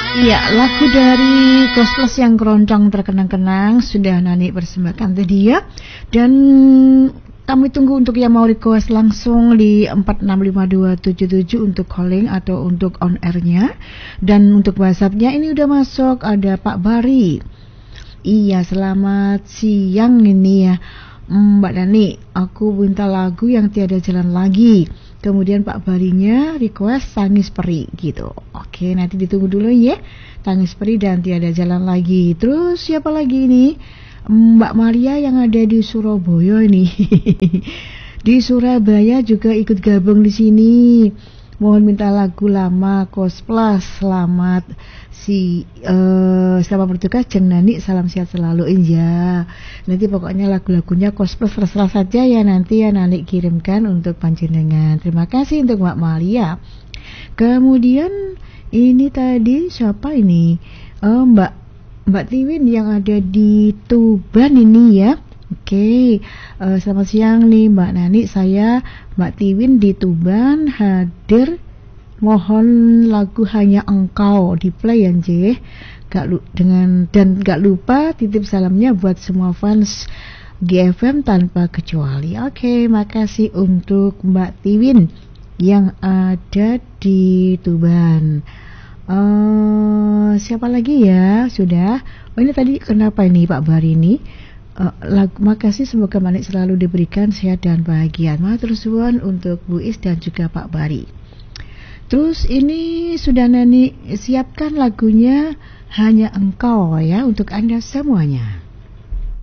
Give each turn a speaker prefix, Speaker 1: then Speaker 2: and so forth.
Speaker 1: Iya, lagu dari Cosplus yang keroncong terkenang-kenang sudah Nani persembahkan tadi ya. Dan kami tunggu untuk yang mau request langsung di 465277 untuk calling atau untuk on airnya. Dan untuk WhatsAppnya ini udah masuk, ada Pak Bari. Iya, selamat siang ini ya Mbak Nani, aku minta lagu yang tiada jalan lagi. Kemudian Pak Barinya request Tangis Peri gitu. Oke, nanti ditunggu dulu ya. Tangis Peri dan tiada jalan lagi. Terus siapa lagi ini? Mbak Maria yang ada di Surabaya ini. Di Surabaya juga ikut gabung di sini. Mohon minta lagu lama Cosplus. Selamat selamat bertugas Jeng Nani, salam sehat selalu. Iya, nanti pokoknya lagu-lagunya Cosplus terserah saja ya, nanti ya Nani kirimkan untuk panjenengan. Terima kasih untuk Mbak Malia. Kemudian ini tadi siapa ini? Mbak Tiwin yang ada di Tuban ini ya. Oke, selamat siang nih Mbak Nani, saya Mbak Tiwin di Tuban hadir. Mohon lagu Hanya Engkau di play ya J. Gak lupa titip salamnya buat semua fans GFM tanpa kecuali. Oke, makasih untuk Mbak Tiwin yang ada di Tuban. Siapa lagi ya? Sudah. Oh, ini tadi kenapa ini Pak Bari ini? Makasih, semoga Manik selalu diberikan sehat dan bahagia. Matur suwun untuk Bu Is dan juga Pak Bari. Terus ini sudah Nani siapkan lagunya Hanya Engkau ya untuk Anda semuanya.